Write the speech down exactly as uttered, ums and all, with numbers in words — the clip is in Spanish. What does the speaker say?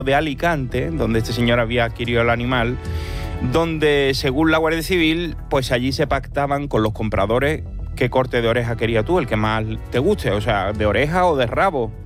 de Alicante, donde este señor había adquirido el animal, donde según la Guardia Civil, pues allí se pactaban con los compradores qué corte de oreja querías tú, el que más te guste, o sea, de oreja o de rabo.